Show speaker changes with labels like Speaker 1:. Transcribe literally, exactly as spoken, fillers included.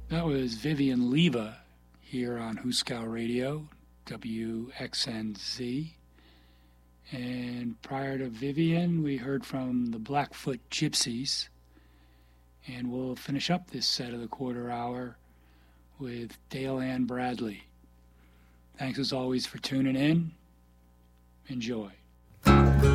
Speaker 1: That was Vivian Leva here on Huskow Radio, W X N Z. And prior to Vivian, we heard from the Blackfoot Gypsies. And we'll finish up this set of the quarter hour with Dale Ann Bradley. Thanks as always for tuning in. Enjoy.